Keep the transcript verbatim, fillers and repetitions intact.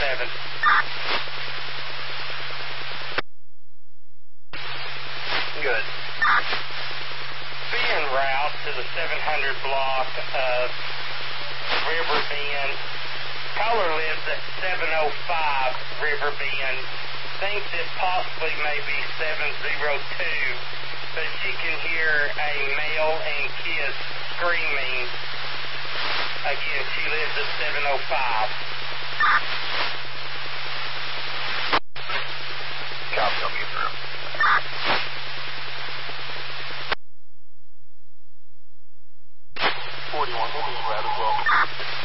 seven. Good. Be en route to the seven hundred block of River Bend. Caller lives at seven oh five River Bend. Thinks it possibly may be seven oh two, but she can hear a male and kid screaming. Again, she lives at seven oh five. Copy, I'll be through. forty-one, we'll be in route as well.